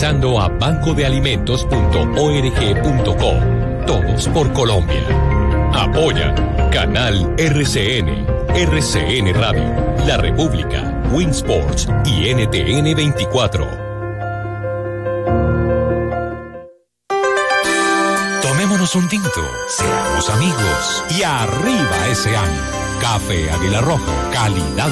ingresando a bancodealimentos.org.co. Todos por Colombia. Apoya Canal RCN, RCN Radio, La República, Winsports y NTN 24. Tomémonos un tinto, seamos amigos y arriba ese año. Café Águila Roja, calidad